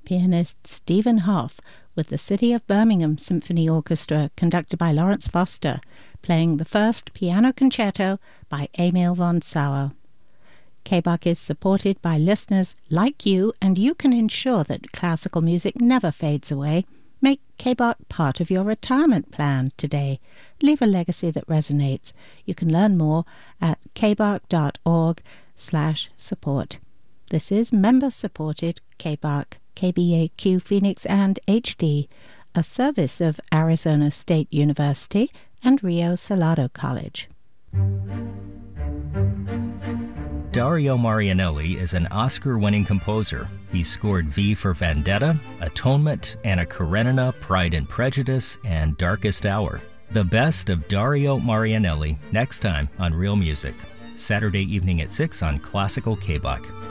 pianist Stephen Hoff with the City of Birmingham Symphony Orchestra, conducted by Lawrence Foster, playing the first piano concerto by Emil von Sauer. KBAQ is supported by listeners like you, and you can ensure that classical music never fades away. Make KBAQ part of your retirement plan today. Leave a legacy that resonates. You can learn more at kbaq.org/support. This is member-supported KBAQ, KBAQ Phoenix and HD, a service of Arizona State University and Rio Salado College. Dario Marianelli is an Oscar-winning composer. He scored V for Vendetta, Atonement, Anna Karenina, Pride and Prejudice, and Darkest Hour. The best of Dario Marianelli next time on Real Music, Saturday evening at 6 on Classical KBAQ.